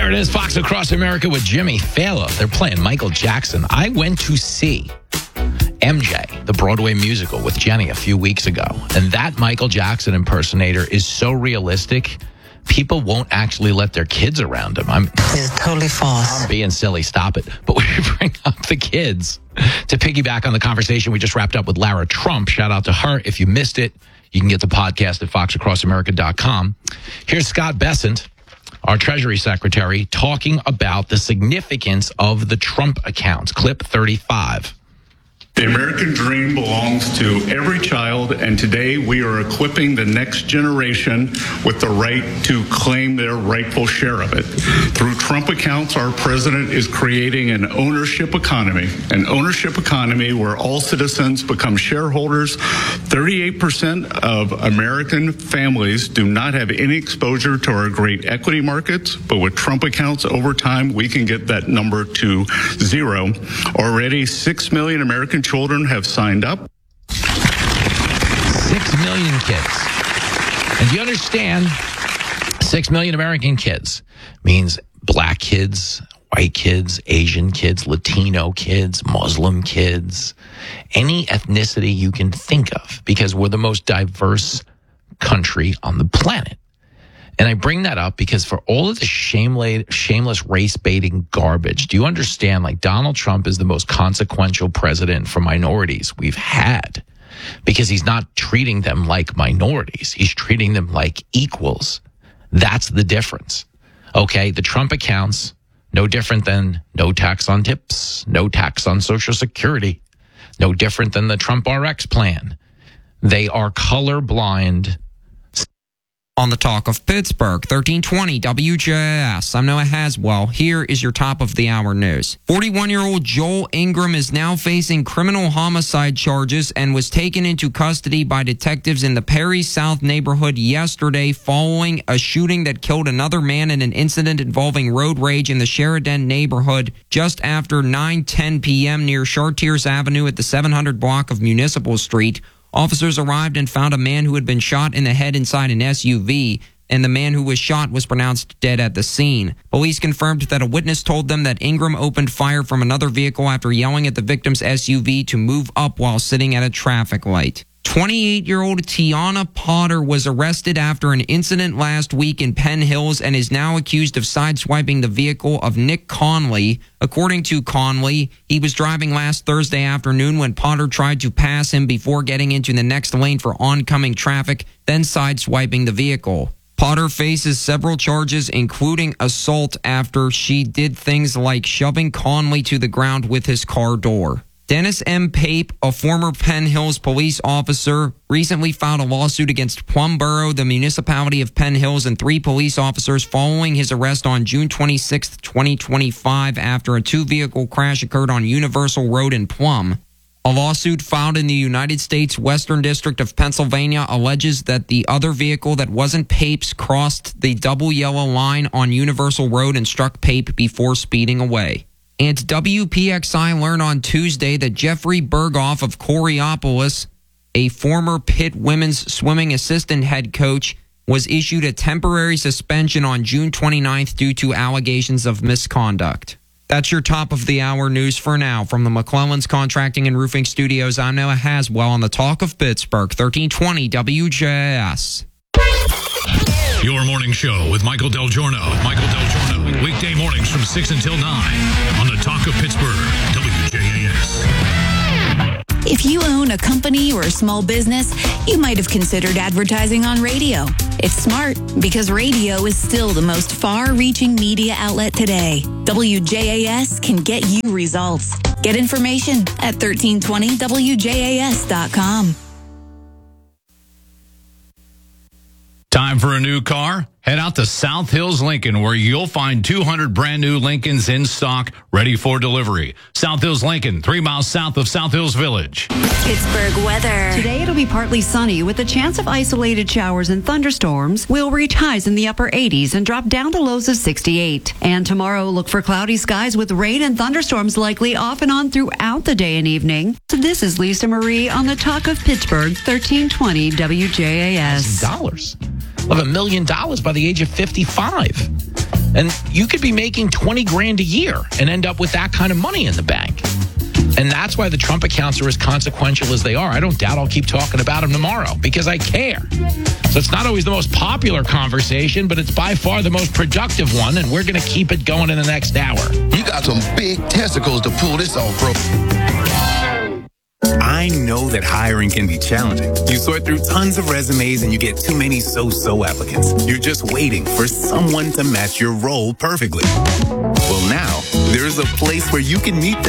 There it is, Fox Across America with Jimmy Fallon. They're playing Michael Jackson. I went to see MJ, the Broadway musical, with Jenny a few weeks ago. And that Michael Jackson impersonator is so realistic, people won't actually let their kids around him. It's totally false. I'm being silly, stop it. But we bring up the kids to piggyback on the conversation we just wrapped up with Lara Trump. Shout out to her. If you missed it, you can get the podcast at foxacrossamerica.com. Here's Scott Bessent, our Treasury Secretary, talking about the significance of the Trump accounts. Clip 35. The American dream belongs to every child, and today we are equipping the next generation with the right to claim their rightful share of it. Through Trump accounts, our president is creating an ownership economy where all citizens become shareholders. 38% of American families do not have any exposure to our great equity markets, but with Trump accounts over time, we can get that number to zero. Already, 6 million American children have signed up. 6 million kids. And do you understand? 6 million American kids means black kids, white kids, Asian kids, Latino kids, Muslim kids, any ethnicity you can think of, because we're the most diverse country on the planet. And I bring that up because for all of the shameless race-baiting garbage, do you understand, like, Donald Trump is the most consequential president for minorities we've had because he's not treating them like minorities. He's treating them like equals. That's the difference. Okay, the Trump accounts, no different than no tax on tips, no tax on Social Security, no different than the Trump RX plan. They are colorblind. On the Talk of Pittsburgh, 1320 WJS. I'm Noah Haswell. Here is your top of the hour news. 41-year-old Joel Ingram is now facing criminal homicide charges and was taken into custody by detectives in the Perry South neighborhood yesterday following a shooting that killed another man in an incident involving road rage in the Sheridan neighborhood just after 9:10 p.m. near Chartiers Avenue at the 700 block of Municipal Street. Officers arrived and found a man who had been shot in the head inside an SUV, and the man who was shot was pronounced dead at the scene. Police confirmed that a witness told them that Ingram opened fire from another vehicle after yelling at the victim's SUV to move up while sitting at a traffic light. 28-year-old Tiana Potter was arrested after an incident last week in Penn Hills and is now accused of sideswiping the vehicle of Nick Conley. According to Conley, he was driving last Thursday afternoon when Potter tried to pass him before getting into the next lane for oncoming traffic, then sideswiping the vehicle. Potter faces several charges, including assault, after she did things like shoving Conley to the ground with his car door. Dennis M. Pape, a former Penn Hills police officer, recently filed a lawsuit against Plum Borough, the municipality of Penn Hills, and 3 police officers following his arrest on June 26, 2025, after a 2-vehicle crash occurred on Universal Road in Plum. A lawsuit filed in the United States Western District of Pennsylvania alleges that the other vehicle that wasn't Pape's crossed the double yellow line on Universal Road and struck Pape before speeding away. And WPXI learned on Tuesday that Jeffrey Berghoff of Coriopolis, a former Pitt women's swimming assistant head coach, was issued a temporary suspension on June 29th due to allegations of misconduct. That's your top of the hour news for now. From the McClellan's Contracting and Roofing Studios, I'm Noah Haswell on the Talk of Pittsburgh, 1320 WJS. Your morning show with Michael Del Giorno. Michael Del Giorno, weekday mornings from 6 until 9 on the Talk of Pittsburgh, WJAS. If you own a company or a small business, you might have considered advertising on radio. It's smart because radio is still the most far-reaching media outlet today. WJAS can get you results. Get information at 1320wjas.com. Time for a new car? Head out to South Hills Lincoln, where you'll find 200 brand new Lincolns in stock, ready for delivery. South Hills Lincoln, 3 miles south of South Hills Village. Pittsburgh weather. Today it'll be partly sunny with a chance of isolated showers and thunderstorms. We'll reach highs in the upper 80s and drop down to lows of 68. And tomorrow, look for cloudy skies with rain and thunderstorms likely off and on throughout the day and evening. So this is Lisa Marie on the Talk of Pittsburgh, 1320 WJAS. $1 million by the age of 55. And you could be making 20 grand a year and end up with that kind of money in the bank. And that's why the Trump accounts are as consequential as they are. I don't doubt I'll keep talking about them tomorrow because I care. So it's not always the most popular conversation, but it's by far the most productive one, and we're going to keep it going in the next hour. You got some big testicles to pull this off, bro. I know that hiring can be challenging. You sort through tons of resumes and you get too many so-so applicants. You're just waiting for someone to match your role perfectly. Well, now there's a place where you can meet them.